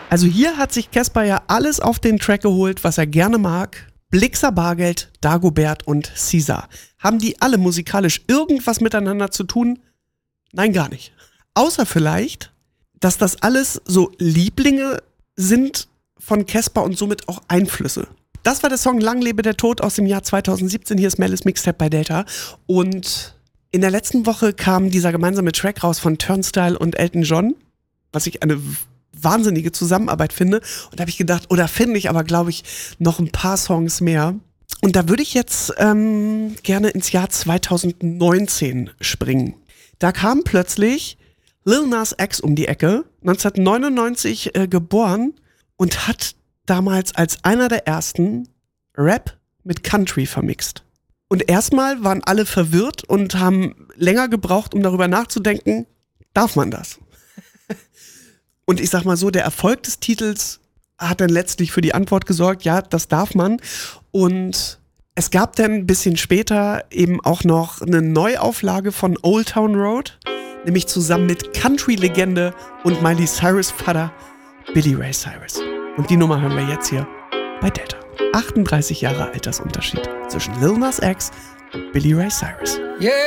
Also hier hat sich Caspar ja alles auf den Track geholt, was er gerne mag. Blixa Bargeld, Dagobert und Caesar. Haben die alle musikalisch irgendwas miteinander zu tun? Nein, gar nicht. Außer vielleicht, dass das alles so Lieblinge sind von Caspar und somit auch Einflüsse. Das war der Song Lang lebe der Tod aus dem Jahr 2017. Hier ist Melis Mixtape bei Delta. Und in der letzten Woche kam dieser gemeinsame Track raus von Turnstile und Elton John, was ich eine wahnsinnige Zusammenarbeit finde. Und da habe ich gedacht, oder finde ich aber, glaube ich, noch ein paar Songs mehr. Und da würde ich jetzt gerne ins Jahr 2019 springen. Da kam plötzlich Lil Nas X um die Ecke, 1999 geboren und hat damals als einer der ersten Rap mit Country vermixt. Und erstmal waren alle verwirrt und haben länger gebraucht, um darüber nachzudenken, darf man das? Und ich sag mal so, der Erfolg des Titels hat dann letztlich für die Antwort gesorgt, ja, das darf man. Und es gab dann ein bisschen später eben auch noch eine Neuauflage von Old Town Road, nämlich zusammen mit Country-Legende und Miley Cyrus Vater Billy Ray Cyrus. Und die Nummer hören wir jetzt hier bei Delta. 38 Jahre Altersunterschied zwischen Lil Nas X und Billy Ray Cyrus. Yeah.